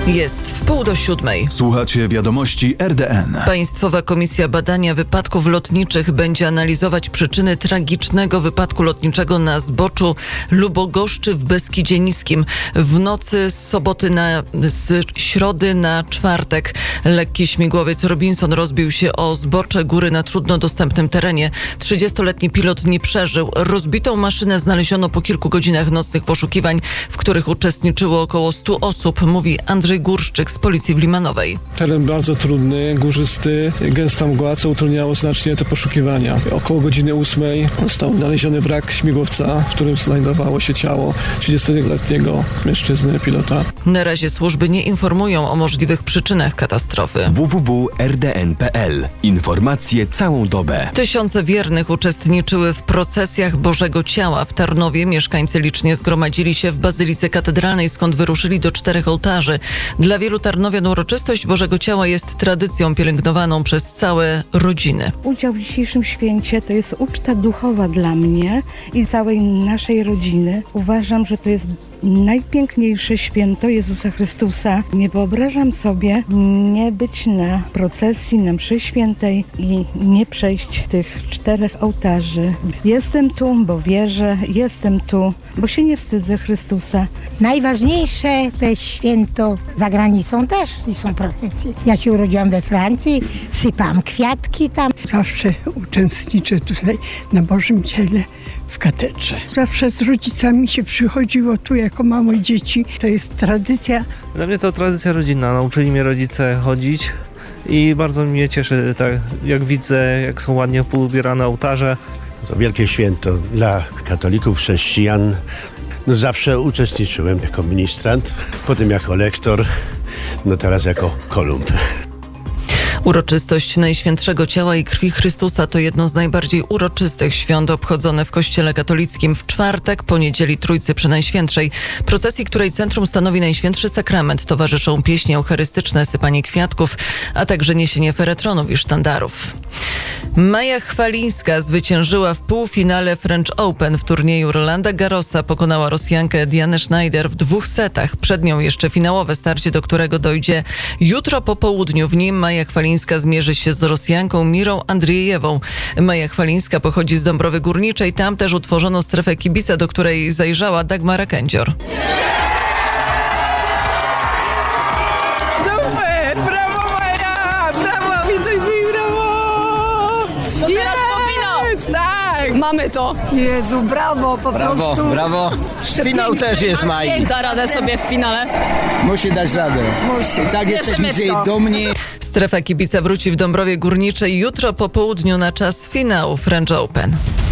Jest 6:30. Słuchacie wiadomości RDN. Państwowa Komisja Badania Wypadków Lotniczych będzie analizować przyczyny tragicznego wypadku lotniczego na zboczu Lubogoszczy w Beskidzie Niskim. W nocy z środy na czwartek lekki śmigłowiec Robinson rozbił się o zbocze góry na trudno dostępnym terenie. 30-letni pilot nie przeżył. Rozbitą maszynę znaleziono po kilku godzinach nocnych poszukiwań, w których uczestniczyło około 100 osób, mówi Andrzej Górszczyk z Policji w Limanowej. Teren bardzo trudny, górzysty, gęsta mgła, co utrudniało znacznie te poszukiwania. Około godziny 8 został znaleziony wrak śmigłowca, w którym znajdowało się ciało 30-letniego mężczyzny, pilota. Na razie służby nie informują o możliwych przyczynach katastrofy. www.rdn.pl. Informacje całą dobę. Tysiące wiernych uczestniczyły w procesjach Bożego Ciała. W Tarnowie mieszkańcy licznie zgromadzili się w Bazylice Katedralnej, skąd wyruszyli do 4 ołtarzy. Dla wielu tarnowian uroczystość Bożego Ciała jest tradycją pielęgnowaną przez całe rodziny. Udział w dzisiejszym święcie to jest uczta duchowa dla mnie i całej naszej rodziny. Uważam, że to jest najpiękniejsze święto Jezusa Chrystusa. Nie wyobrażam sobie nie być na procesji, na mszy świętej i nie przejść tych 4 ołtarzy. Jestem tu, bo wierzę, jestem tu, bo się nie wstydzę Chrystusa. Najważniejsze to jest święto za granicą też i są procesje. Ja się urodziłam we Francji, sypałam kwiatki tam. Zawsze uczestniczę tutaj na Bożym Ciele w katedrze. Zawsze z rodzicami się przychodziło tu jako małe dzieci. To jest tradycja. Dla mnie to tradycja rodzinna. Nauczyli mnie rodzice chodzić i bardzo mnie cieszy, tak, jak widzę, jak są ładnie poubierane ołtarze. To wielkie święto dla katolików, chrześcijan. Zawsze uczestniczyłem jako ministrant, potem jako lektor, teraz jako kolumb. Uroczystość Najświętszego Ciała i Krwi Chrystusa to jedno z najbardziej uroczystych świąt obchodzone w Kościele katolickim w czwartek, po niedzieli Trójcy Przenajświętszej. Procesji, której centrum stanowi Najświętszy Sakrament, towarzyszą pieśni eucharystyczne, sypanie kwiatków, a także niesienie feretronów i sztandarów. Maja Chwalińska zwyciężyła w półfinale French Open. W turnieju Rolanda Garrosa pokonała Rosjankę Dianę Schneider w 2 setach. Przed nią jeszcze finałowe starcie, do którego dojdzie jutro po południu. W nim Maja Chwalińska zmierzy się z Rosjanką Mirą Andriejewą. Maja Chwalińska pochodzi z Dąbrowy Górniczej. Tam też utworzono strefę kibica, do której zajrzała Dagmara Kędzior. Super! Brawo Maja! Brawo! Witaj mi, brawo! Teraz po finał! Tak! Mamy to! Jezu, brawo! Po prostu! Brawo! Finał też jest Mai. Da radę sobie w finale. Musi dać radę. Musi. Tak jesteśmy z jej dumni. Strefa kibica wróci w Dąbrowie Górniczej jutro po południu na czas finału French Open.